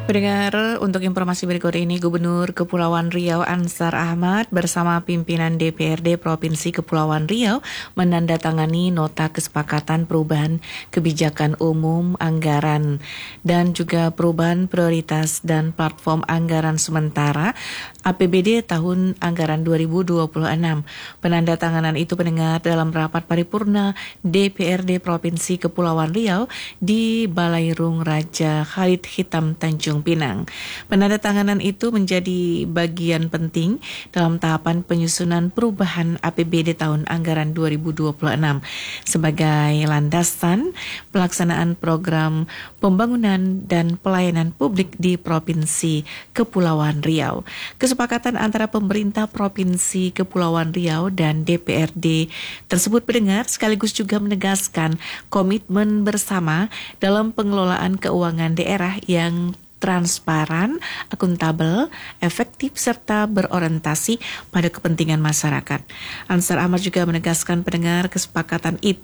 Pendengar, untuk informasi berikut ini, Gubernur Kepulauan Riau Ansar Ahmad bersama pimpinan DPRD Provinsi Kepulauan Riau menandatangani nota kesepakatan perubahan kebijakan umum anggaran dan juga perubahan prioritas dan platform anggaran sementara APBD tahun anggaran 2026. Penandatanganan itu pendengar dalam rapat paripurna DPRD Provinsi Kepulauan Riau di Balairung Raja Khalid Hitam Tanjung Pinang. Penandatanganan itu menjadi bagian penting dalam tahapan penyusunan perubahan APBD tahun anggaran 2026 sebagai landasan pelaksanaan program pembangunan dan pelayanan publik di Provinsi Kepulauan Riau. Kesepakatan antara pemerintah Provinsi Kepulauan Riau dan DPRD tersebut pendengar sekaligus juga menegaskan komitmen bersama dalam pengelolaan keuangan daerah yang transparan, akuntabel, efektif, serta berorientasi pada kepentingan masyarakat. Ansar Ahmad juga menegaskan pendengar kesepakatan itu